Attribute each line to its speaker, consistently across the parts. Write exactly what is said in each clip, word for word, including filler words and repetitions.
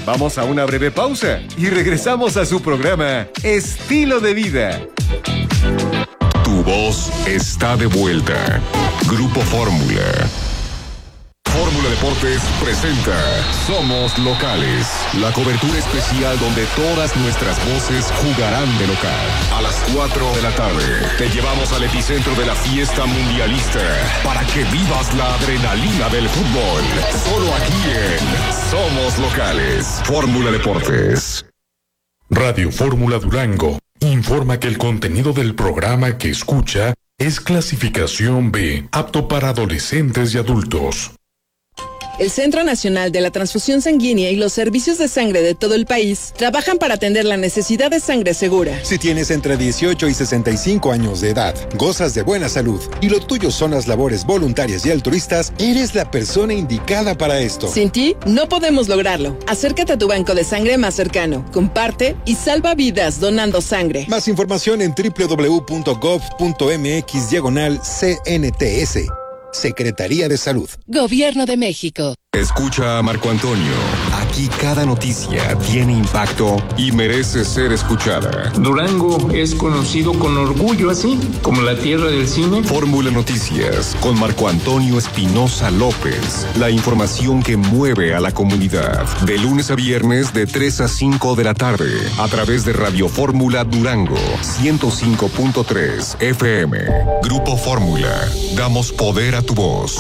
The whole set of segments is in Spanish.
Speaker 1: Vamos a una breve pausa y regresamos a su programa Estilo de Vida.
Speaker 2: Tu voz está de vuelta. Grupo Fórmula. Fórmula Deportes presenta Somos Locales, la cobertura especial donde todas nuestras voces jugarán de local. A las cuatro de la tarde te llevamos al epicentro de la fiesta mundialista para que vivas la adrenalina del fútbol. Solo aquí en Somos Locales. Fórmula Deportes.
Speaker 3: Radio Fórmula Durango informa que el contenido del programa que escucha es clasificación B, apto para adolescentes y adultos.
Speaker 4: El Centro Nacional de la Transfusión Sanguínea y los servicios de sangre de todo el país trabajan para atender la necesidad de sangre segura.
Speaker 5: Si tienes entre dieciocho y sesenta y cinco años de edad, gozas de buena salud y lo tuyo son las labores voluntarias y altruistas, eres la persona indicada para esto.
Speaker 4: Sin ti, no podemos lograrlo. Acércate a tu banco de sangre más cercano, comparte y salva vidas donando sangre.
Speaker 5: Más información en doble u doble u doble u punto gov punto m x diagonal C N T S. Secretaría de Salud.
Speaker 6: Gobierno de México.
Speaker 2: Escucha a Marco Antonio. Aquí cada noticia tiene impacto y merece ser escuchada.
Speaker 7: Durango es conocido con orgullo así, como la tierra del cine.
Speaker 2: Fórmula Noticias con Marco Antonio Espinosa López. La información que mueve a la comunidad. De lunes a viernes de tres a cinco de la tarde. A través de Radio Fórmula Durango. ciento cinco punto tres F M. Grupo Fórmula. Damos poder a tu voz.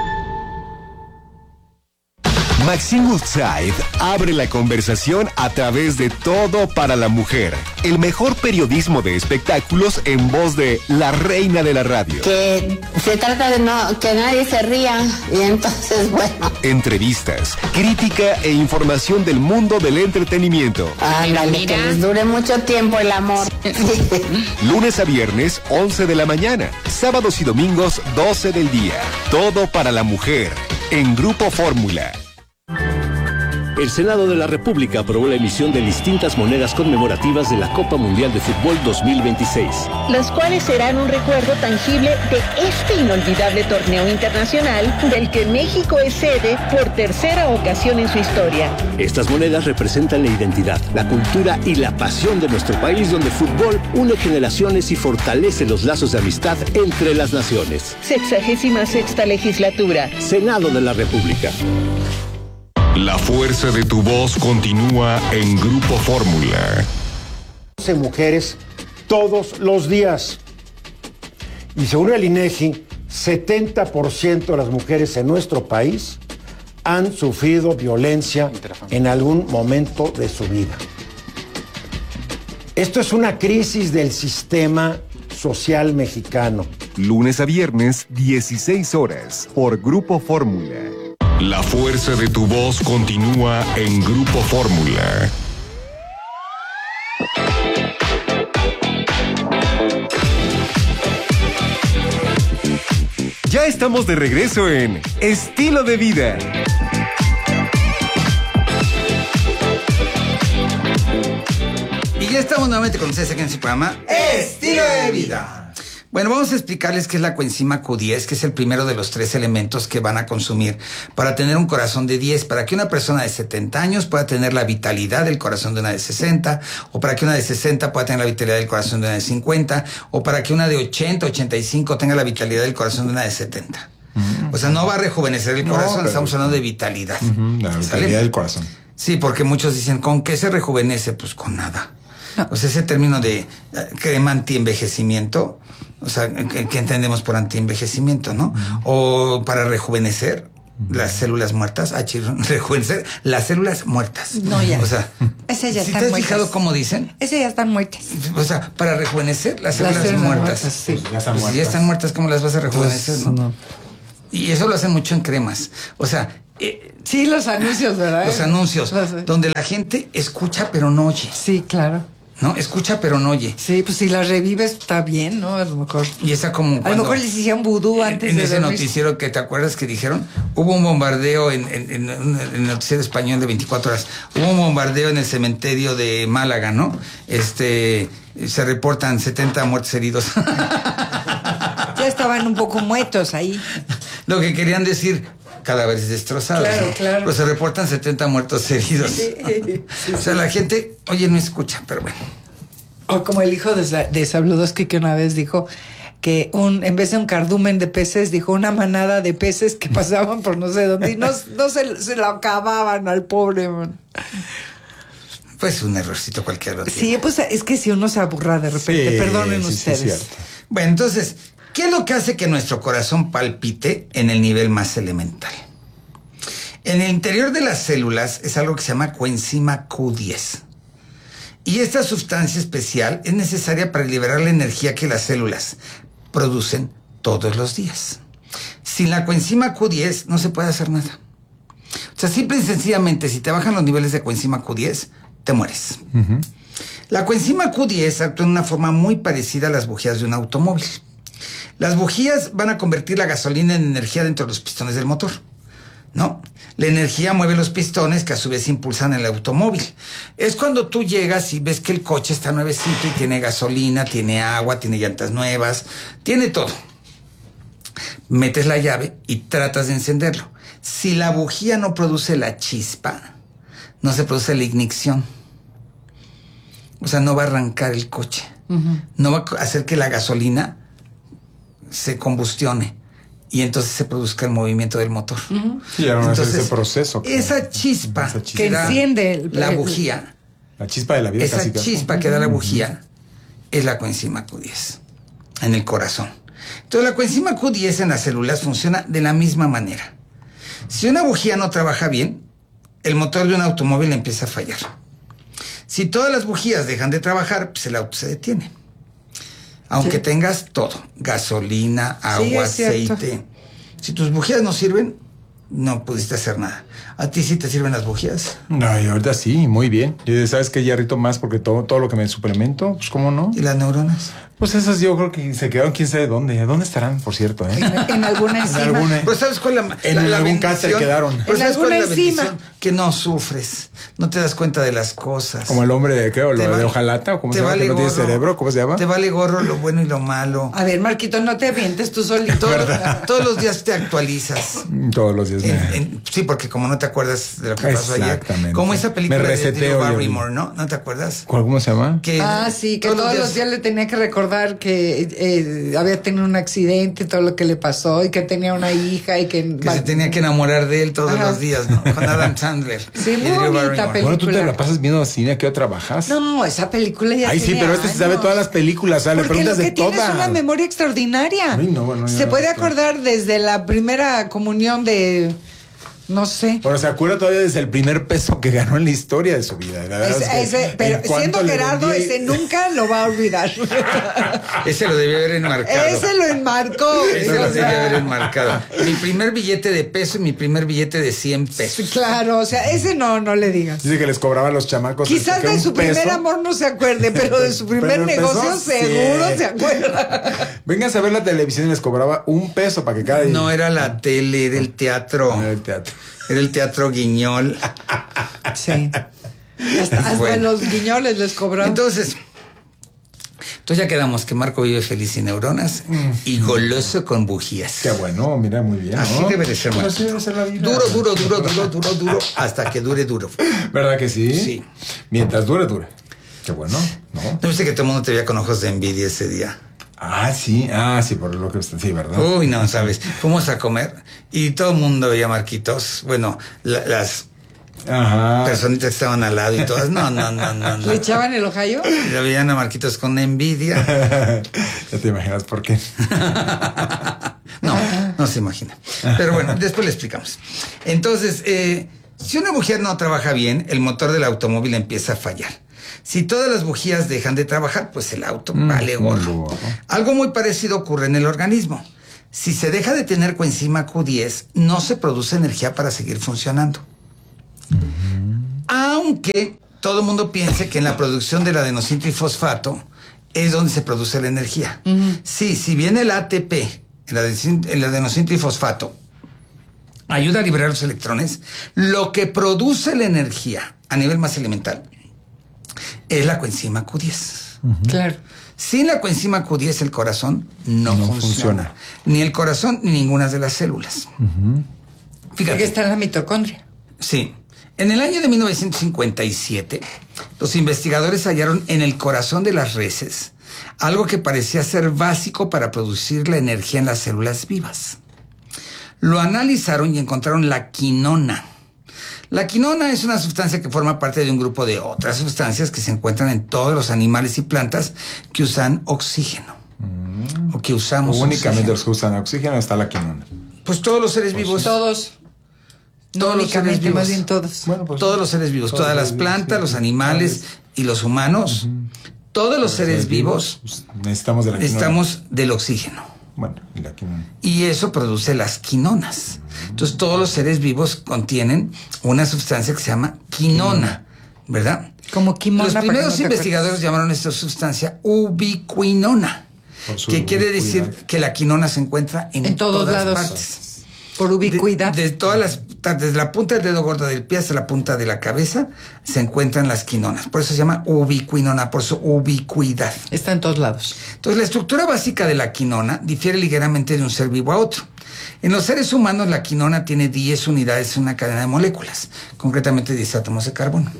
Speaker 1: Maxine Woodside abre la conversación a través de Todo para la Mujer, el mejor periodismo de espectáculos en voz de la reina de la radio.
Speaker 8: Que se trata de no que nadie se ría y entonces bueno.
Speaker 1: Entrevistas, crítica e información del mundo del entretenimiento.
Speaker 8: Ándale, que les dure mucho tiempo el amor.
Speaker 1: Lunes a viernes, once de la mañana. Sábados y domingos, doce del día. Todo para la Mujer, en Grupo Fórmula.
Speaker 9: El Senado de la República aprobó la emisión de distintas monedas conmemorativas de la Copa Mundial de Fútbol dos mil veintiséis.
Speaker 10: Las cuales serán un recuerdo tangible de este inolvidable torneo internacional del que México es sede por tercera ocasión en su historia.
Speaker 9: Estas monedas representan la identidad, la cultura y la pasión de nuestro país, donde el fútbol une generaciones y fortalece los lazos de amistad entre las naciones.
Speaker 10: Sexagésima sexta legislatura.
Speaker 9: Senado de la República.
Speaker 2: La fuerza de tu voz continúa en Grupo Fórmula.
Speaker 11: doce mujeres todos los días. Y según el INEGI, setenta por ciento de las mujeres en nuestro país han sufrido violencia en algún momento de su vida. Esto es una crisis del sistema social mexicano.
Speaker 1: Lunes a viernes, dieciséis horas, por Grupo Fórmula.
Speaker 2: La fuerza de tu voz continúa en Grupo Fórmula.
Speaker 1: Ya estamos de regreso en Estilo de Vida.
Speaker 12: Y ya estamos nuevamente con ustedes aquí en este programa Estilo de Vida. Bueno, vamos a explicarles qué es la coenzima Q diez, que es el primero de los tres elementos que van a consumir para tener un corazón de diez, para que una persona de setenta años pueda tener la vitalidad del corazón de una de sesenta, o para que una de sesenta pueda tener la vitalidad del corazón de una de cincuenta, o para que una de ochenta, ochenta y cinco tenga la vitalidad del corazón de una de setenta. Uh-huh. O sea, no va a rejuvenecer el corazón, no, pero... estamos hablando de vitalidad.
Speaker 13: Uh-huh, la vitalidad ¿Sale? Del corazón.
Speaker 12: Sí, porque muchos dicen, ¿con qué se rejuvenece? Pues con nada. No. O sea, ese término de crema antienvejecimiento, o sea, ¿qué, qué entendemos por antienvejecimiento, no? Uh-huh. O para rejuvenecer uh-huh. las células muertas, ah, chido, rejuvenecer las células muertas.
Speaker 14: No, ya.
Speaker 12: O sea,
Speaker 14: ese ya
Speaker 12: ¿sí
Speaker 14: están
Speaker 12: te has
Speaker 14: muertas.
Speaker 12: fijado cómo dicen?
Speaker 14: Ese ya están muertas.
Speaker 12: O sea, para rejuvenecer las células, las células muertas. muertas.
Speaker 14: Sí.
Speaker 12: Ya están pues muertas. Si ya están muertas, ¿cómo las vas a rejuvenecer, pues, no? no? Y eso lo hacen mucho en cremas. O sea, eh,
Speaker 14: sí, los anuncios, ¿verdad?
Speaker 12: Los anuncios, los... donde la gente escucha pero no oye.
Speaker 14: Sí, claro.
Speaker 12: ¿No? Escucha pero no oye.
Speaker 14: Sí, pues si la revives está bien, ¿no? A lo mejor.
Speaker 12: Y esa como
Speaker 14: a lo mejor les hicieron vudú antes
Speaker 12: en, en
Speaker 14: de
Speaker 12: ese
Speaker 14: dormir.
Speaker 12: Noticiero que te acuerdas que dijeron, hubo un bombardeo en, en, en, en el noticiero español de veinticuatro horas, hubo un bombardeo en el cementerio de Málaga, ¿no? Este, se reportan setenta muertos heridos.
Speaker 14: Ya estaban un poco muertos ahí.
Speaker 12: Lo que querían decir, cadáveres destrozados.
Speaker 14: Claro,
Speaker 12: ¿no?
Speaker 14: claro.
Speaker 12: Pues se reportan setenta muertos heridos.
Speaker 14: Sí, sí, sí.
Speaker 12: O sea, la gente, oye, no escucha, pero bueno.
Speaker 14: O como el hijo de, de Sabludowski que una vez dijo que un en vez de un cardumen de peces, dijo una manada de peces que pasaban por no sé dónde y no, no se, se lo acababan al pobre, man.
Speaker 12: Pues un errorcito cualquiera.
Speaker 14: Sí, pues es que si uno se aburra de repente,
Speaker 12: Sí,
Speaker 14: perdonen
Speaker 12: sí, sí,
Speaker 14: ustedes.
Speaker 12: cierto. Bueno, entonces, ¿qué es lo que hace que nuestro corazón palpite en el nivel más elemental? En el interior de las células es algo que se llama coenzima Q diez. Y esta sustancia especial es necesaria para liberar la energía que las células producen todos los días. Sin la coenzima Q diez no se puede hacer nada. O sea, simple y sencillamente, si te bajan los niveles de coenzima Q diez, te mueres. Uh-huh. La coenzima Q diez actúa en una forma muy parecida a las bujías de un automóvil. Las bujías van a convertir la gasolina en energía dentro de los pistones del motor, ¿no? La energía mueve los pistones que a su vez impulsan el automóvil. Es cuando tú llegas y ves que el coche está nuevecito y tiene gasolina, tiene agua, tiene llantas nuevas, tiene todo. Metes la llave y tratas de encenderlo. Si la bujía no produce la chispa, no se produce la ignición. O sea, no va a arrancar el coche. Uh-huh. No va a hacer que la gasolina se combustione y entonces se produzca el movimiento del motor.
Speaker 13: Uh-huh. Sí, ya no entonces, ese proceso.
Speaker 12: Que, esa chispa,
Speaker 14: esa chispa que enciende el,
Speaker 12: la bujía.
Speaker 13: La chispa de la vida.
Speaker 12: Esa
Speaker 13: casi
Speaker 12: chispa
Speaker 13: casi.
Speaker 12: que da la bujía uh-huh. es la coenzima Q diez en el corazón. Entonces, la coenzima Q diez en las células funciona de la misma manera. Si una bujía no trabaja bien, el motor de un automóvil empieza a fallar. Si todas las bujías dejan de trabajar, pues el auto se detiene. Aunque sí. tengas todo, gasolina, agua, sí, aceite. Si tus bujías no sirven, no pudiste hacer nada. ¿A ti sí te sirven las bujías?
Speaker 13: No, y ahorita sí, muy bien. Y ¿sabes qué? Ya rito más porque todo, todo lo que me suplemento, pues ¿cómo no?
Speaker 12: ¿Y las neuronas?
Speaker 13: Pues esas yo creo que se quedaron quién sabe dónde. ¿Dónde estarán, por cierto? ¿eh?
Speaker 14: En, en alguna enzima.
Speaker 13: En alguna,
Speaker 12: pues ¿sabes cuál es la,
Speaker 13: en
Speaker 12: la, la
Speaker 13: algún cáncer quedaron.
Speaker 12: Pues
Speaker 14: en alguna enzima.
Speaker 12: Que no sufres, no te das cuenta de las cosas.
Speaker 13: Como el hombre de, ¿qué? ¿O lo
Speaker 12: vale,
Speaker 13: de hojalata? ¿O cómo se llama?
Speaker 12: Vale
Speaker 13: ¿Que no
Speaker 12: gorro,
Speaker 13: tiene cerebro? ¿Cómo se llama?
Speaker 12: Te vale gorro lo bueno y lo malo.
Speaker 14: A ver, Marquito, no te avientes tú solito.
Speaker 12: Todos los días te actualizas.
Speaker 13: Todos los días.
Speaker 12: En, en, sí, porque como no te acuerdas de lo que pasó ayer.
Speaker 13: Exactamente.
Speaker 12: Como esa película
Speaker 13: me
Speaker 12: de Drew Barrymore, ¿no? ¿No te acuerdas?
Speaker 13: ¿Cuál, ¿Cómo se llama?
Speaker 14: Que ah, sí, que todos, todos los, días... los días le tenía que recordar que eh, había tenido un accidente, todo lo que le pasó, y que tenía una hija y que...
Speaker 12: Que se tenía que enamorar de él todos Ajá. los días, ¿no? Con Adam Sandler.
Speaker 14: Sí, muy bonita película.
Speaker 13: Bueno, tú te la pasas viendo cine, ¿a qué hora trabajas?
Speaker 14: No, esa película ya
Speaker 13: Ay, sí, pero este se sabe todas las películas, o sea, le preguntas de todas.
Speaker 14: Porque lo que tiene es una memoria extraordinaria.
Speaker 13: Ay, no, bueno,
Speaker 14: se puede acordar desde la primera comunión de... No sé.
Speaker 13: Pero se acuerda todavía desde el primer peso que ganó en la historia de su vida. La
Speaker 14: ese,
Speaker 13: es
Speaker 14: ese, pero siendo Gerardo, vendí... ese nunca lo va a olvidar.
Speaker 12: Ese lo debió haber enmarcado.
Speaker 14: Ese lo enmarcó.
Speaker 12: Ese lo debió haber enmarcado. Mi primer billete de peso y mi primer billete de cien pesos.
Speaker 14: Claro, o sea, ese no, no le digas.
Speaker 13: Dice que les cobraba a los chamacos.
Speaker 14: Quizás de su peso. primer amor no se acuerde, pero de su primer negocio peso, seguro sí. se acuerda.
Speaker 13: Vengas a ver la televisión y les cobraba un peso para que cada día.
Speaker 12: No era la tele, era el teatro.
Speaker 13: No era el teatro.
Speaker 12: Era el teatro Guiñol.
Speaker 14: Sí. Hasta, hasta bueno. los guiñoles les cobraron.
Speaker 12: Entonces, entonces ya quedamos que Marco vive feliz sin neuronas mm. y goloso con bujías.
Speaker 13: Qué bueno, mira, muy bien.
Speaker 12: Así
Speaker 13: ¿no?
Speaker 12: debe de ser, Marco.
Speaker 13: Así debe ser la vida.
Speaker 12: Duro, duro, duro, duro, duro, duro, hasta que dure duro.
Speaker 13: ¿Verdad que sí?
Speaker 12: Sí.
Speaker 13: Mientras dure, dure. Qué bueno, ¿no?
Speaker 12: ¿No viste que todo el mundo te veía con ojos de envidia ese día?
Speaker 13: Ah, sí, ah, sí, por lo que sí, ¿verdad?
Speaker 12: Uy, no, sabes, fuimos a comer y todo el mundo veía a Marquitos, bueno, la, las Ajá. personitas que estaban al lado y todas, no, no, no, no, no.
Speaker 14: ¿Le echaban el ojayo?
Speaker 12: Le veían a Marquitos con envidia.
Speaker 13: Ya te imaginas por qué.
Speaker 12: No, no se imagina. Pero bueno, después le explicamos. Entonces, eh, si una bujía no trabaja bien, el motor del automóvil empieza a fallar. Si todas las bujías dejan de trabajar, pues el auto mm, vale gorro. Algo muy parecido ocurre en el organismo. Si se deja de tener coenzima Q diez, no se produce energía para seguir funcionando. Mm-hmm. Aunque todo el mundo piense que en la producción del adenosintrifosfato es donde se produce la energía. Mm-hmm. Sí, si bien el A T P, el, adesin, el adenosintrifosfato, ayuda a liberar los electrones, lo que produce la energía a nivel más elemental es la coenzima Q diez.
Speaker 14: Uh-huh. Claro.
Speaker 12: Sin la coenzima Q diez el corazón no, no funciona. funciona. Ni el corazón ni ninguna de las células. Uh-huh. Fíjate.
Speaker 14: Porque está en la mitocondria.
Speaker 12: Sí. En el año de mil novecientos cincuenta y siete, los investigadores hallaron en el corazón de las reses algo que parecía ser básico para producir la energía en las células vivas. Lo analizaron y encontraron la quinona. La quinona es una sustancia que forma parte de un grupo de otras sustancias que se encuentran en todos los animales y plantas que usan oxígeno. Mm. O que usamos
Speaker 13: o únicamente
Speaker 12: oxígeno.
Speaker 13: los que usan oxígeno está la quinona.
Speaker 12: Pues todos los seres vivos.
Speaker 14: Todos.
Speaker 12: Todos
Speaker 14: no
Speaker 12: los seres vivos.
Speaker 14: Más bien todos.
Speaker 12: Bueno, pues, todos los seres vivos. Todas las plantas, sí, los animales y los humanos. Uh-huh. Todos los seres vivos, vivos
Speaker 13: necesitamos, de la
Speaker 12: necesitamos del oxígeno.
Speaker 13: Bueno, y la quinona.
Speaker 12: Y eso produce las quinonas. Entonces, todos los seres vivos contienen una sustancia que se llama quinona, ¿verdad?
Speaker 14: Como quimona.
Speaker 12: Los primeros no investigadores acuerdas. llamaron esta sustancia ubiquinona, que quiere decir que la quinona se encuentra en,
Speaker 14: en todos
Speaker 12: todas
Speaker 14: lados.
Speaker 12: partes.
Speaker 14: Por ubicuidad.
Speaker 12: De, de todas las, desde la punta del dedo gordo del pie hasta la punta de la cabeza se encuentran las quinonas. Por eso se llama ubiquinona, por su ubicuidad.
Speaker 14: Está en todos lados.
Speaker 12: Entonces, la estructura básica de la quinona difiere ligeramente de un ser vivo a otro. En los seres humanos, la quinona tiene diez unidades en una cadena de moléculas, concretamente diez átomos de carbono.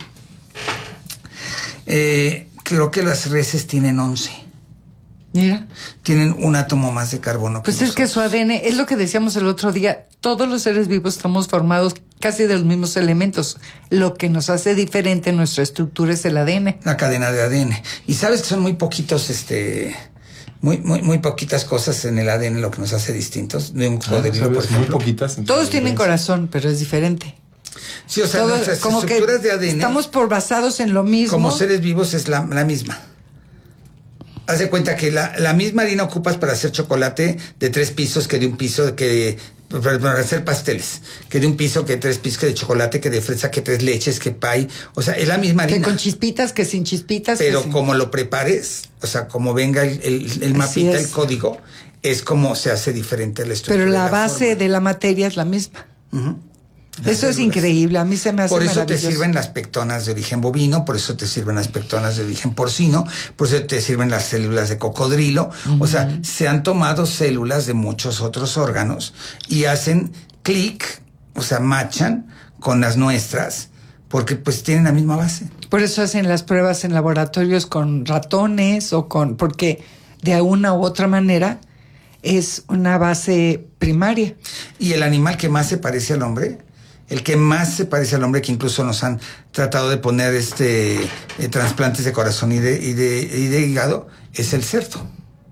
Speaker 12: Eh, creo que las reses tienen once.
Speaker 14: Mira.
Speaker 12: Tienen un átomo más de carbono.
Speaker 14: Pues es que su A D N, es lo que decíamos el otro día, todos los seres vivos estamos formados casi de los mismos elementos. Lo que nos hace diferente en nuestra estructura es el A D N.
Speaker 12: La cadena de A D N. Y sabes que son muy poquitos, este... Muy, muy, muy poquitas cosas en el A D N lo que nos hace distintos de un cocodrilo, ah, por ejemplo.
Speaker 13: Muy poquitas.
Speaker 14: Todos tienen corazón, pero es diferente.
Speaker 12: Sí, o sea,
Speaker 14: Todos,
Speaker 12: nuestras
Speaker 14: como
Speaker 12: estructuras
Speaker 14: que
Speaker 12: de A D N...
Speaker 14: estamos por basados en lo mismo.
Speaker 12: Como seres vivos es la, la misma. Haz de cuenta que la, la misma harina ocupas para hacer chocolate de tres pisos que de un piso que... para hacer pasteles, que de un piso, que tres pisos, que de chocolate, que de fresa, que tres leches, que pay, o sea, es la misma harina.
Speaker 14: Que con chispitas, que sin chispitas.
Speaker 12: Pero
Speaker 14: sin...
Speaker 12: como lo prepares, o sea, como venga el, el, el mapita, el código, es como se hace diferente la estructura.
Speaker 14: Pero la,
Speaker 12: la
Speaker 14: base
Speaker 12: forma.
Speaker 14: de la materia es la misma. Uh-huh. Eso
Speaker 12: células.
Speaker 14: Es increíble, a mí se me hace
Speaker 12: Por eso
Speaker 14: maravilloso.
Speaker 12: te sirven las pectonas de origen bovino, por eso te sirven las pectonas de origen porcino, por eso te sirven las células de cocodrilo. Uh-huh. O sea, se han tomado células de muchos otros órganos y hacen clic, o sea, machan con las nuestras, porque pues tienen la misma base.
Speaker 14: Por eso hacen las pruebas en laboratorios con ratones o con... porque de una u otra manera es una base primaria.
Speaker 12: Y el animal que más se parece al hombre... El que más se parece al hombre, que incluso nos han tratado de poner este eh, trasplantes de corazón y de, y, de, y de hígado, es el cerdo.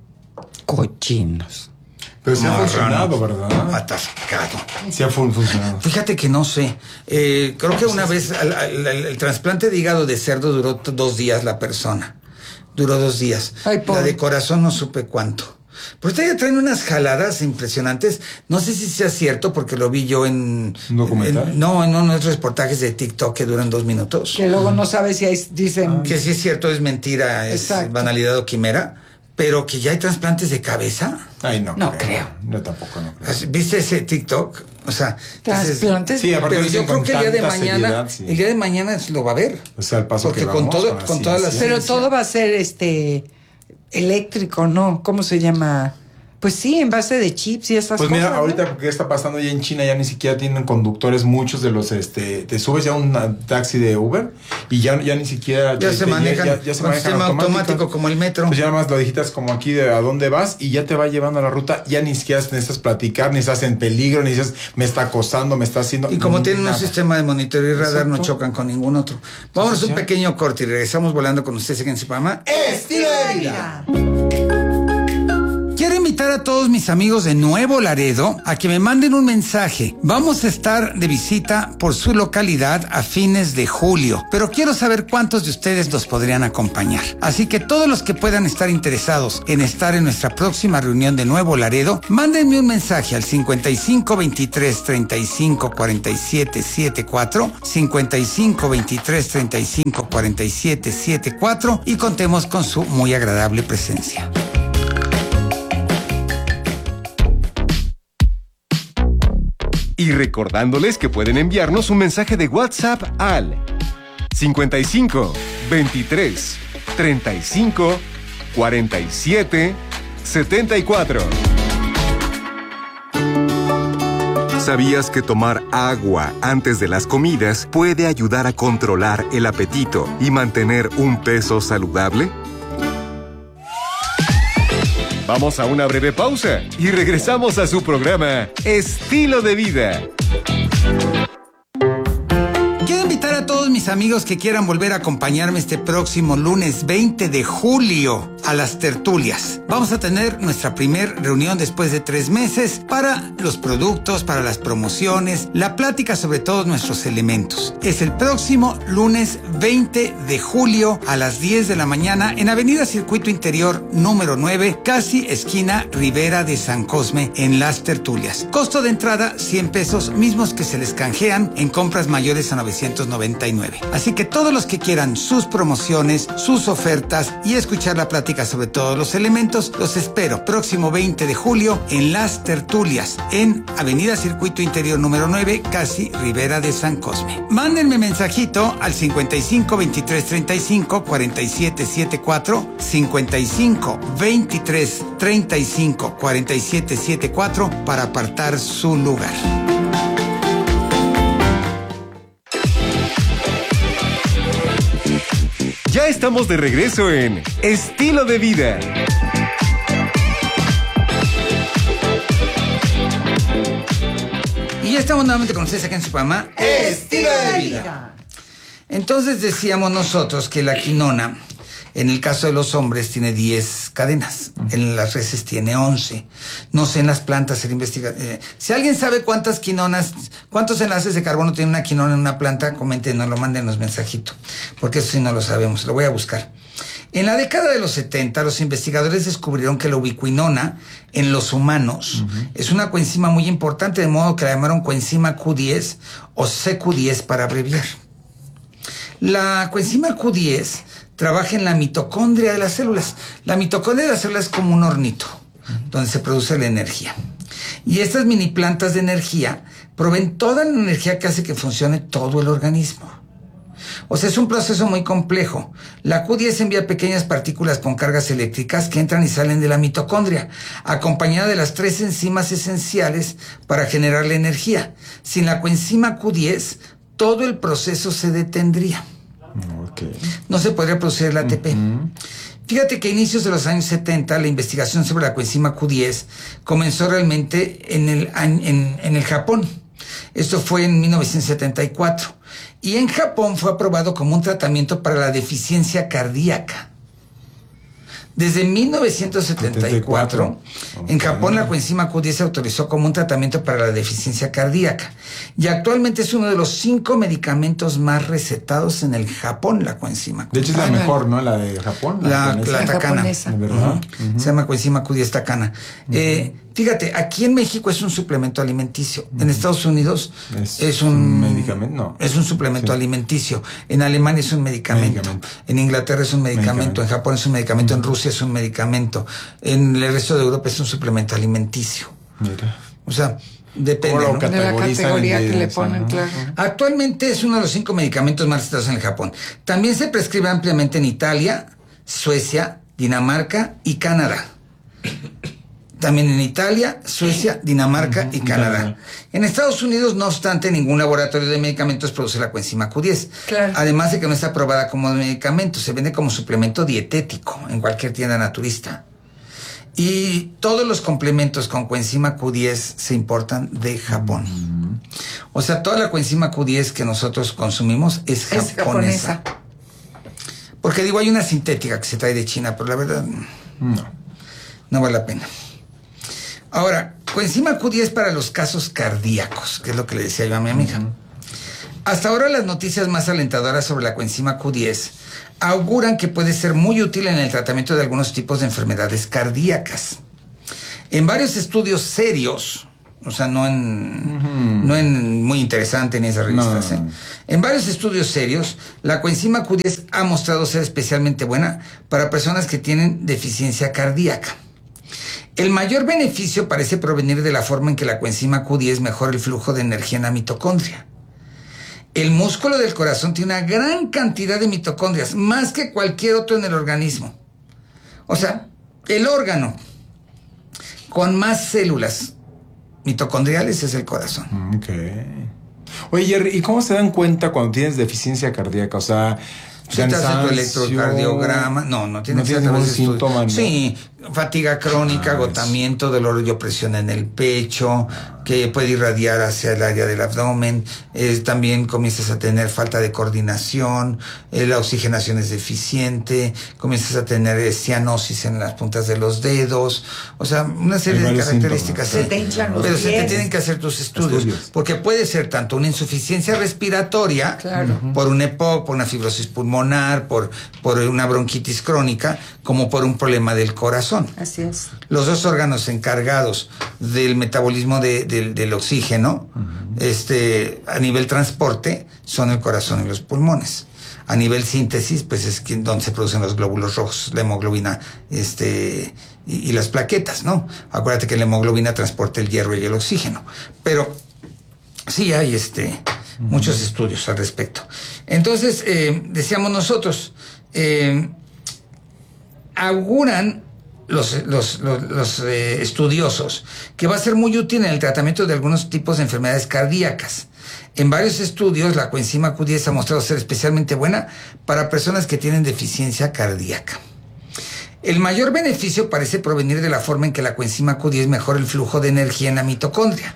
Speaker 14: Cochinos.
Speaker 13: Pero sí ha funcionado, ¿verdad?
Speaker 12: Atascado.
Speaker 13: Sí ha fun- funcionado.
Speaker 12: Fíjate que no sé. Eh, creo que una vez el, el, el, el trasplante de hígado de cerdo duró t- dos días la persona. Duró dos días.
Speaker 14: Ay,
Speaker 12: la de corazón no supe cuánto. Pero ustedes traen unas jaladas impresionantes. No sé si sea cierto porque lo vi yo en...
Speaker 13: ¿Un documental?
Speaker 12: En, no, en unos reportajes de TikTok que duran dos minutos.
Speaker 14: Que luego no sabes si hay, dicen...
Speaker 12: Que si es cierto, es mentira, es
Speaker 14: Exacto.
Speaker 12: banalidad o quimera. Pero que ya hay trasplantes de cabeza.
Speaker 13: Ay, no,
Speaker 14: no
Speaker 13: creo.
Speaker 14: creo.
Speaker 13: Yo tampoco no creo.
Speaker 12: ¿Viste ese TikTok? O sea,
Speaker 14: trasplantes.
Speaker 13: Sí, aparte
Speaker 12: pero yo creo que el día de mañana,
Speaker 13: seriedad, sí.
Speaker 12: el día de mañana lo va a ver.
Speaker 13: O sea, el paso
Speaker 12: porque
Speaker 13: que
Speaker 12: con
Speaker 13: vamos,
Speaker 12: todo,
Speaker 13: con,
Speaker 12: con todas las.
Speaker 14: Pero todo va a ser este eléctrico, ¿no? ¿Cómo se llama? Pues sí, en base de chips y esas
Speaker 13: pues
Speaker 14: cosas.
Speaker 13: mira,
Speaker 14: ¿no?
Speaker 13: ahorita que está pasando ya en China, ya ni siquiera tienen conductores, muchos de los, este, te subes ya a un taxi de Uber y ya, ya ni siquiera...
Speaker 12: Ya
Speaker 13: te,
Speaker 12: se
Speaker 13: te,
Speaker 12: manejan,
Speaker 13: ya, ya se
Speaker 12: con
Speaker 13: manejan
Speaker 12: sistema
Speaker 13: automático.
Speaker 12: automático como el metro.
Speaker 13: Pues ya nada más lo digitas como aquí de a dónde vas y ya te va llevando a la ruta, ya ni siquiera necesitas platicar, ni estás en peligro, ni dices, me está acosando, me está haciendo...
Speaker 12: Y como tienen
Speaker 13: nada.
Speaker 12: un sistema de monitoreo y radar,
Speaker 13: Exacto.
Speaker 12: no chocan con ningún otro. Vámonos un pequeño corte y regresamos volando con ustedes aquí en su programa Estilo de Vida. Quiero invitar a todos mis amigos de Nuevo Laredo a que me manden un mensaje. Vamos a estar de visita por su localidad a fines de julio, pero quiero saber cuántos de ustedes nos podrían acompañar. Así que todos los que puedan estar interesados en estar en nuestra próxima reunión de Nuevo Laredo, mándenme un mensaje al cincuenta y cinco veintitrés treinta y cinco cuarenta y siete setenta y cuatro, cincuenta y cinco veintitrés treinta y cinco cuarenta y siete setenta y cuatro y contemos con su muy agradable presencia.
Speaker 1: Y recordándoles que pueden enviarnos un mensaje de WhatsApp al cincuenta y cinco veintitrés treinta y cinco cuarenta y siete setenta y cuatro. ¿Sabías que tomar agua antes de las comidas puede ayudar a controlar el apetito y mantener un peso saludable? Vamos a una breve pausa y regresamos a su programa Estilo de Vida.
Speaker 12: Quiero invitar a todos mis amigos que quieran volver a acompañarme este próximo lunes veinte de julio a las tertulias. Vamos a tener nuestra primer reunión después de tres meses para los productos, para las promociones, la plática sobre todos nuestros elementos. Es el próximo lunes veinte de julio a las diez de la mañana en Avenida Circuito Interior número nueve, casi esquina Ribera de San Cosme, en las tertulias. Costo de entrada cien pesos, mismos que se les canjean en compras mayores a novecientos noventa y nueve. Así que todos los que quieran sus promociones, sus ofertas y escuchar la plática sobre todos los elementos, los espero próximo veinte de julio en las tertulias en Avenida Circuito Interior número nueve, casi Ribera de San Cosme. Mándenme mensajito al cincuenta y cinco veintitrés treinta y cinco cuarenta y siete setenta y cuatro, cincuenta y cinco veintitrés treinta y cinco cuarenta y siete setenta y cuatro para apartar su lugar.
Speaker 1: Ya estamos de regreso en Estilo de Vida.
Speaker 12: Y ya estamos nuevamente con ustedes aquí en su programa Estilo de Vida. Entonces decíamos nosotros que la quinona, en el caso de los hombres, tiene diez cadenas. En las reses tiene once. No sé en las plantas, el investiga. Eh, si alguien sabe cuántas quinonas, cuántos enlaces de carbono tiene una quinona en una planta, comenten, nos lo manden los mensajitos. Porque eso sí no lo sabemos, lo voy a buscar. En la década de los setenta, los investigadores descubrieron que la ubiquinona en los humanos uh-huh. es una coenzima muy importante, de modo que la llamaron coenzima Q diez o C Q diez para abreviar. La coenzima Q diez trabaja en la mitocondria de las células. La mitocondria de las células es como un hornito, uh-huh. donde se produce la energía. Y estas mini plantas de energía proveen toda la energía que hace que funcione todo el organismo. O sea, es un proceso muy complejo. La Q diez envía pequeñas partículas con cargas eléctricas que entran y salen de la mitocondria, acompañada de las tres enzimas esenciales para generar la energía. Sin la coenzima Q diez, todo el proceso se detendría. Okay. No se podría producir el A T P. Uh-huh. Fíjate que a inicios de los años setenta, la investigación sobre la coenzima Q diez comenzó realmente en el, en, en el Japón. Esto fue en mil novecientos setenta y cuatro. Y en Japón fue aprobado como un tratamiento para la deficiencia cardíaca. Desde mil novecientos setenta y cuatro, okay. en Japón la coenzima Q diez se autorizó como un tratamiento para la deficiencia cardíaca. Y actualmente es uno de los cinco medicamentos más recetados en el Japón, la coenzima Q diez.
Speaker 13: De hecho es la mejor, ¿no? La de Japón.
Speaker 12: La, la, la Takana.
Speaker 13: Uh-huh. Uh-huh.
Speaker 12: Se llama coenzima Q diez Takana. Uh-huh. Eh, fíjate, aquí en México es un suplemento alimenticio. Uh-huh. En Estados Unidos es, es un...
Speaker 13: un medicamento, no.
Speaker 12: Es un suplemento sí. alimenticio. En Alemania es un medicamento. medicamento. En Inglaterra es un medicamento. medicamento. En Japón es un medicamento. Uh-huh. En Rusia es un medicamento. En el resto de Europa es un suplemento alimenticio. Mira. O sea, depende, ¿no?
Speaker 14: De la categoría que le ponen, claro.
Speaker 12: Actualmente es uno de los cinco medicamentos más recetados en el Japón. También se prescribe ampliamente en Italia, Suecia, Dinamarca y Canadá. También en Italia, Suecia, Dinamarca y Canadá. En Estados Unidos, no obstante, ningún laboratorio de medicamentos produce la coenzima Q diez. Claro. Además de que no está aprobada como medicamento, se vende como suplemento dietético en cualquier tienda naturista. Y todos los complementos con coenzima Q diez se importan de Japón. Mm-hmm. O sea, toda la coenzima Q diez que nosotros consumimos es japonesa. Es japonesa. Porque digo, hay una sintética que se trae de China, pero la verdad no, no vale la pena. Ahora, coenzima Q diez para los casos cardíacos, que es lo que le decía yo a mi amiga. Uh-huh. Hasta ahora las noticias más alentadoras sobre la coenzima Q diez auguran que puede ser muy útil en el tratamiento de algunos tipos de enfermedades cardíacas. En varios estudios serios, o sea, no en, uh-huh. no en muy interesante ni esas revistas, no. ¿eh? En varios estudios serios, la coenzima Q diez ha mostrado ser especialmente buena para personas que tienen deficiencia cardíaca. El mayor beneficio parece provenir de la forma en que la coenzima Q diez mejora el flujo de energía en la mitocondria. El músculo del corazón tiene una gran cantidad de mitocondrias, más que cualquier otro en el organismo. O sea, el órgano con más células mitocondriales es el corazón.
Speaker 13: Ok. Oye, Jerry, ¿y cómo se dan cuenta cuando tienes deficiencia cardíaca? O sea,
Speaker 12: ¿se te hace tu electrocardiograma? No, no tienes,
Speaker 13: no tienes ningún síntoma. ¿No?
Speaker 12: Sí, fatiga crónica, ah, agotamiento, dolor y opresión en el pecho, que puede irradiar hacia el área del abdomen. Eh, también comienzas a tener falta de coordinación, eh, la oxigenación es deficiente, comienzas a tener eh, cianosis en las puntas de los dedos, o sea, una serie de características.
Speaker 14: Se te hinchan los
Speaker 12: Pero
Speaker 14: pies.
Speaker 12: se te tienen que hacer tus estudios, estudios, porque puede ser tanto una insuficiencia respiratoria, claro, por un E P O C, por una fibrosis pulmonar, por, por una bronquitis crónica, como por un problema del corazón.
Speaker 14: Así es.
Speaker 12: Los dos órganos encargados del metabolismo de, de, del oxígeno, uh-huh, este, a nivel transporte, son el corazón y los pulmones. A nivel síntesis, pues es que, donde se producen los glóbulos rojos, la hemoglobina, este, y, y las plaquetas, ¿no? Acuérdate que la hemoglobina transporta el hierro y el oxígeno. Pero sí hay este, uh-huh, muchos estudios al respecto. Entonces, eh, decíamos nosotros, eh, auguran los, los, los, los eh, estudiosos que va a ser muy útil en el tratamiento de algunos tipos de enfermedades cardíacas. En varios estudios, la coenzima Q diez ha mostrado ser especialmente buena para personas que tienen deficiencia cardíaca. El mayor beneficio parece provenir de la forma en que la coenzima Q diez mejora el flujo de energía en la mitocondria.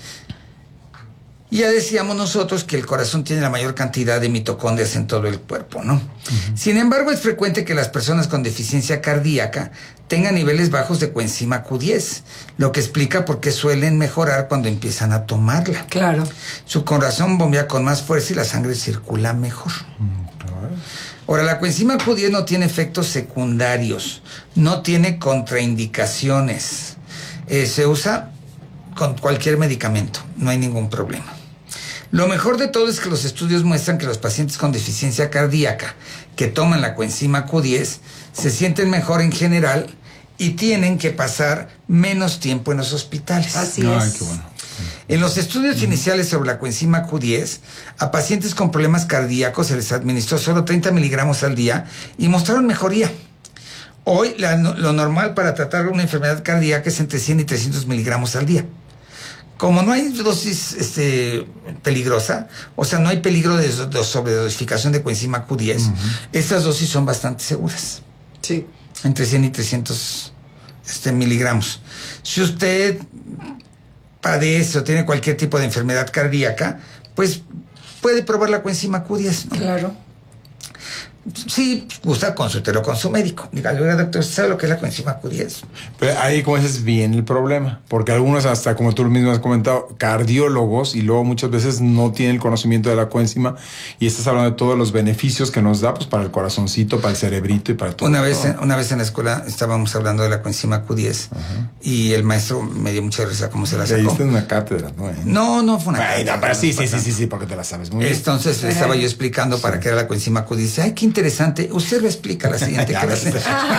Speaker 12: Ya decíamos nosotros que el corazón tiene la mayor cantidad de mitocondrias en todo el cuerpo, ¿no? Uh-huh. Sin embargo, es frecuente que las personas con deficiencia cardíaca tengan niveles bajos de coenzima Q diez, lo que explica por qué suelen mejorar cuando empiezan a tomarla.
Speaker 14: Claro.
Speaker 12: Su corazón bombea con más fuerza y la sangre circula mejor. Uh-huh. Ahora, la coenzima Q diez no tiene efectos secundarios, no tiene contraindicaciones. Eh, se usa con cualquier medicamento, no hay ningún problema. Lo mejor de todo es que los estudios muestran que los pacientes con deficiencia cardíaca que toman la coenzima Q diez se sienten mejor en general y tienen que pasar menos tiempo en los hospitales.
Speaker 14: Así
Speaker 13: Ay,
Speaker 14: es.
Speaker 13: qué bueno.
Speaker 12: En los estudios iniciales sobre la coenzima Q diez, a pacientes con problemas cardíacos se les administró solo treinta miligramos al día y mostraron mejoría. Hoy la, lo normal para tratar una enfermedad cardíaca es entre cien y trescientos miligramos al día. Como no hay dosis este, peligrosa, o sea, no hay peligro de, de sobredosificación de coenzima Q diez, uh-huh, estas dosis son bastante seguras.
Speaker 14: Sí.
Speaker 12: Entre cien y trescientos este, miligramos. Si usted padece o tiene cualquier tipo de enfermedad cardíaca, pues puede probar la coenzima Q diez, ¿no?
Speaker 14: Claro.
Speaker 12: Sí, gusta, consúltelo con su médico. Dígale, oiga, doctor, ¿sabe lo que es la coenzima Q diez?
Speaker 13: Pero ahí, como dices, viene el problema. Porque algunos, hasta como tú mismo has comentado, cardiólogos, y luego muchas veces no tienen el conocimiento de la coenzima, y estás hablando de todos los beneficios que nos da, pues, para el corazoncito, para el cerebrito y para todo.
Speaker 12: Una vez, en, una vez en la escuela estábamos hablando de la coenzima Q diez, uh-huh, y el maestro me dio mucha risa cómo se la sacó.
Speaker 13: Le diste una cátedra, ¿no? ¿Eh?
Speaker 12: No, no fue una
Speaker 13: Ay,
Speaker 12: cátedra.
Speaker 13: No, pero sí, sí, sí, sí, sí, porque te la sabes muy bien.
Speaker 12: Entonces le estaba yo explicando, sí, para qué era la coenzima Q diez. Ay, qué interesante. Usted lo explica la siguiente clase.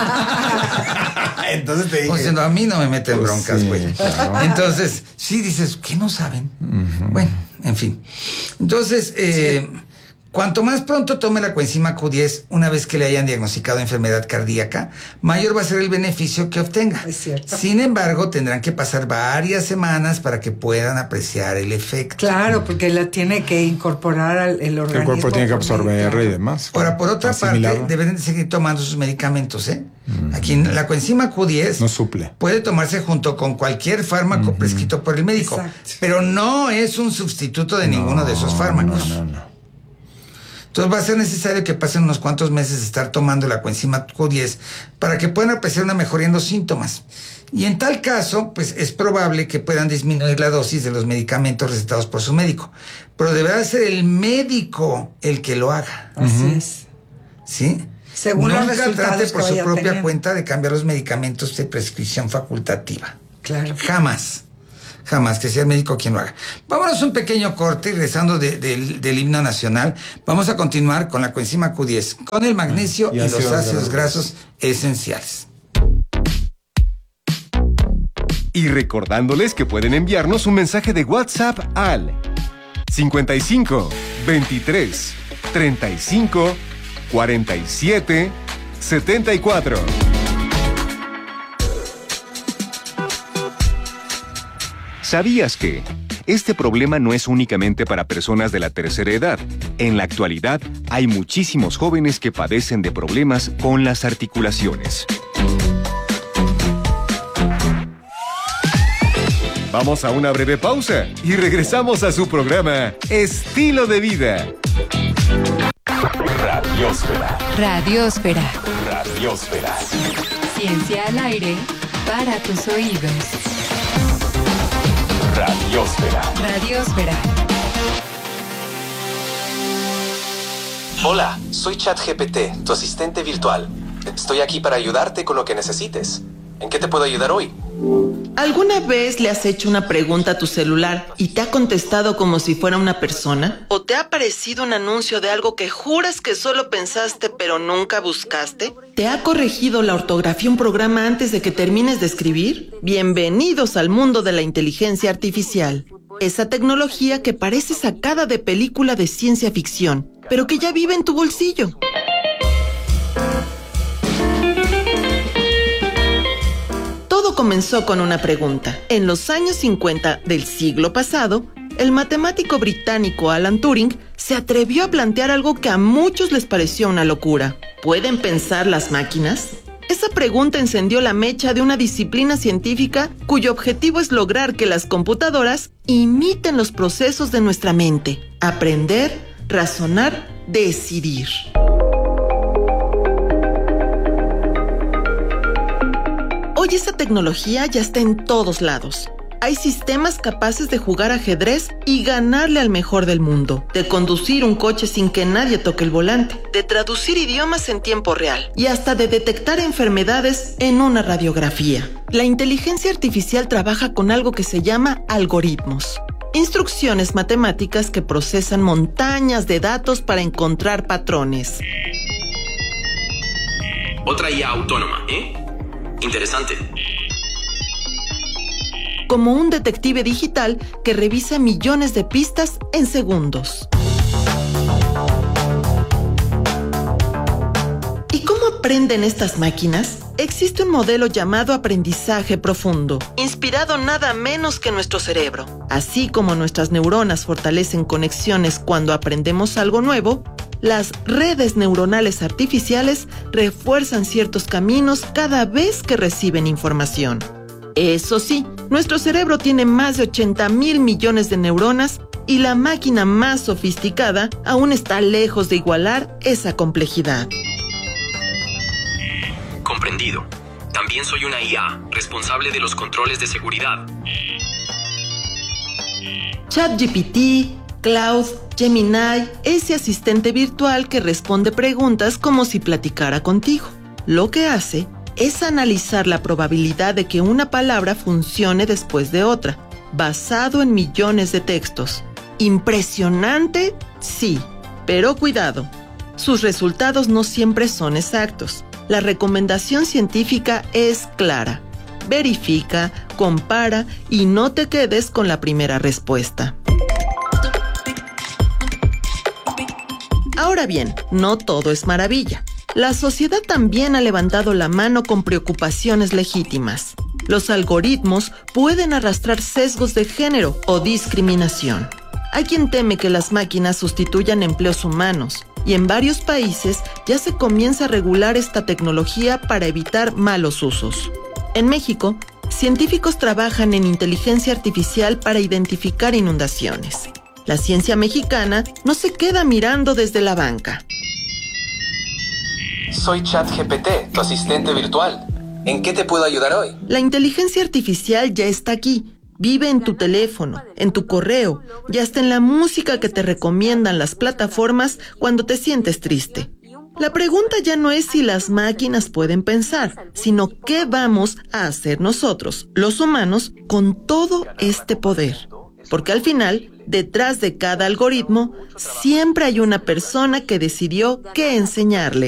Speaker 13: Entonces te dije.
Speaker 12: Pues no, a mí no me meten
Speaker 13: pues
Speaker 12: broncas, güey.
Speaker 13: Sí, claro.
Speaker 12: Entonces, sí dices, ¿qué no saben? Uh-huh. Bueno, en fin. Entonces, eh, sí, cuanto más pronto tome la coenzima Q diez, una vez que le hayan diagnosticado enfermedad cardíaca, mayor va a ser el beneficio que obtenga.
Speaker 14: Es cierto.
Speaker 12: Sin embargo, tendrán que pasar varias semanas para que puedan apreciar el efecto.
Speaker 14: Claro, porque la tiene que incorporar al el organismo.
Speaker 13: El cuerpo tiene que absorber y demás.
Speaker 12: Ahora, por otra
Speaker 13: asimilarlo.
Speaker 12: parte, deben de seguir tomando sus medicamentos, ¿eh? Uh-huh. Aquí la coenzima Q diez
Speaker 13: no suple.
Speaker 12: Puede tomarse junto con cualquier fármaco, uh-huh, prescrito por el médico.
Speaker 14: Exacto.
Speaker 12: Pero no es un sustituto de no, ninguno de esos fármacos.
Speaker 13: No, no, no.
Speaker 12: Entonces va a ser necesario que pasen unos cuantos meses de estar tomando la coenzima Q diez para que puedan apreciar una mejoría en los síntomas. Y en tal caso, pues es probable que puedan disminuir la dosis de los medicamentos recetados por su médico. Pero deberá ser el médico el que lo haga.
Speaker 14: Así uh-huh. es.
Speaker 12: ¿Sí?
Speaker 14: Según
Speaker 12: Nunca
Speaker 14: los resultados
Speaker 12: trate por
Speaker 14: que
Speaker 12: su
Speaker 14: vaya
Speaker 12: propia
Speaker 14: teniendo.
Speaker 12: cuenta de cambiar los medicamentos de prescripción facultativa.
Speaker 14: Claro.
Speaker 12: Jamás. Jamás, que sea el médico quien lo haga. Vámonos un pequeño corte y regresando de, de, del himno nacional, vamos a continuar con la coenzima Q diez, con el magnesio y, y los ácidos grasos esenciales.
Speaker 1: Y recordándoles que pueden enviarnos un mensaje de WhatsApp al cincuenta y cinco, veintitrés, treinta y cinco, cuarenta y siete, setenta y cuatro. ¿Sabías que este problema no es únicamente para personas de la tercera edad? En la actualidad, hay muchísimos jóvenes que padecen de problemas con las articulaciones. Vamos a una breve pausa y regresamos a su programa Estilo de Vida.
Speaker 6: Radiósfera.
Speaker 15: Radiósfera.
Speaker 6: Radiósfera.
Speaker 15: Ciencia al aire para tus oídos.
Speaker 6: Radiósfera.
Speaker 15: Radiósfera.
Speaker 16: Hola, soy ChatGPT, tu asistente virtual. Estoy aquí para ayudarte con lo que necesites. ¿En qué te puedo ayudar hoy?
Speaker 17: ¿Alguna vez le has hecho una pregunta a tu celular y te ha contestado como si fuera una persona? ¿O te ha aparecido un anuncio de algo que juras que solo pensaste pero nunca buscaste? ¿Te ha corregido la ortografía un programa antes de que termines de escribir? Bienvenidos al mundo de la inteligencia artificial. Esa tecnología que parece sacada de película de ciencia ficción, pero que ya vive en tu bolsillo. Todo comenzó con una pregunta. En los años cincuenta del siglo pasado, el matemático británico Alan Turing se atrevió a plantear algo que a muchos les pareció una locura. ¿Pueden pensar las máquinas? Esa pregunta encendió la mecha de una disciplina científica cuyo objetivo es lograr que las computadoras imiten los procesos de nuestra mente. Aprender, razonar, decidir. Hoy esa tecnología ya está en todos lados. Hay sistemas capaces de jugar ajedrez y ganarle al mejor del mundo, de conducir un coche sin que nadie toque el volante, de traducir idiomas en tiempo real y hasta de detectar enfermedades en una radiografía. La inteligencia artificial trabaja con algo que se llama algoritmos. Instrucciones matemáticas que procesan montañas de datos para encontrar patrones.
Speaker 16: Otra I A autónoma, ¿eh? Interesante.
Speaker 17: Como un detective digital que revisa millones de pistas en segundos. ¿Y cómo aprenden estas máquinas? Existe un modelo llamado aprendizaje profundo, inspirado nada menos que en nuestro cerebro. Así como nuestras neuronas fortalecen conexiones cuando aprendemos algo nuevo, las redes neuronales artificiales refuerzan ciertos caminos cada vez que reciben información. Eso sí, nuestro cerebro tiene más de ochenta mil millones de neuronas y la máquina más sofisticada aún está lejos de igualar esa complejidad.
Speaker 16: Comprendido. También soy una I A, responsable de los controles de seguridad.
Speaker 17: ChatGPT, Cloud, Gemini, ese asistente virtual que responde preguntas como si platicara contigo. Lo que hace es analizar la probabilidad de que una palabra funcione después de otra, basado en millones de textos. ¿Impresionante? Sí, pero cuidado. Sus resultados no siempre son exactos. La recomendación científica es clara. Verifica, compara y no te quedes con la primera respuesta. Ahora bien, no todo es maravilla. La sociedad también ha levantado la mano con preocupaciones legítimas. Los algoritmos pueden arrastrar sesgos de género o discriminación. Hay quien teme que las máquinas sustituyan empleos humanos, y en varios países ya se comienza a regular esta tecnología para evitar malos usos. En México, científicos trabajan en inteligencia artificial para identificar inundaciones. La ciencia mexicana no se queda mirando desde la banca.
Speaker 16: Soy ChatGPT, tu asistente virtual. ¿En qué te puedo ayudar hoy?
Speaker 17: La inteligencia artificial ya está aquí. Vive en tu teléfono, en tu correo y hasta en la música que te recomiendan las plataformas cuando te sientes triste. La pregunta ya no es si las máquinas pueden pensar, sino qué vamos a hacer nosotros, los humanos, con todo este poder. Porque al final, detrás de cada algoritmo, siempre hay una persona que decidió qué enseñarle.